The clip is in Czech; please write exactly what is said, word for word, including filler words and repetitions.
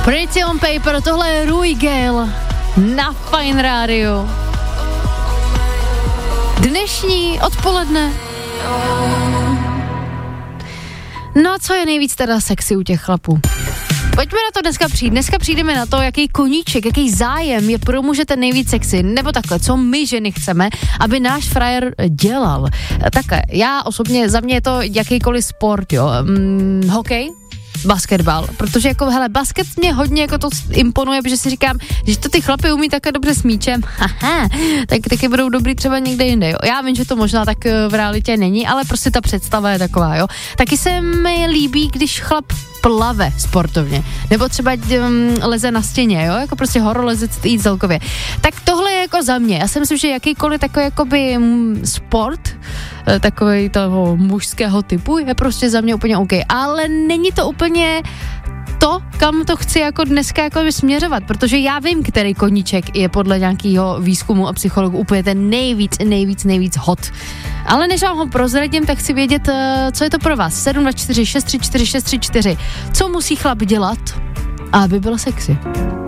Pretty on Paper, tohle je Rui Gale na Fine Radio. Dnešní odpoledne. No a co je nejvíc teda sexy u těch chlapů? Pojďme na to dneska přijít. Dneska přijdeme na to, jaký koníček, jaký zájem je pro muže ten nejvíc sexy. Nebo takhle, co my ženy chceme, aby náš frajer dělal. Takhle, já osobně, za mě je to jakýkoliv sport, jo. Hm, hokej, basketbal, protože jako, hele, basket mě hodně jako to imponuje, protože si říkám, že to ty chlapy umí takhle dobře s míčem, haha, tak taky budou dobrý třeba někde jinde, jo. Já vím, že to možná tak v realitě není, ale prostě ta představa je taková, jo. Taky se mi líbí, když chlap plave sportovně, nebo třeba um, leze na stěně, jo, jako prostě horolezec jít celkově. Tak tohle je jako za mě. Já si myslím, že jakýkoliv takový jakoby um, sport, takový toho mužského typu je prostě za mě úplně OK. Ale není to úplně to, kam to chci jako dneska jako směřovat, protože já vím, který koníček je podle nějakého výzkumu a psychologů úplně ten nejvíc, nejvíc, nejvíc hot. Ale než vám ho prozradím, tak chci vědět, co je to pro vás. sedm dva čtyři šest tři čtyři šest tři čtyři. Co musí chlap dělat, aby byl sexy?